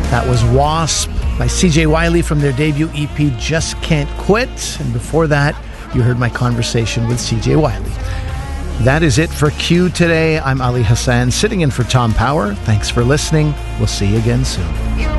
That was Wasp by CJ Wiley from their debut EP, Just Can't Quit. And before that, you heard my conversation with CJ Wiley. That is it for Q today. I'm Ali Hassan, sitting in for Tom Power. Thanks for listening. We'll see you again soon.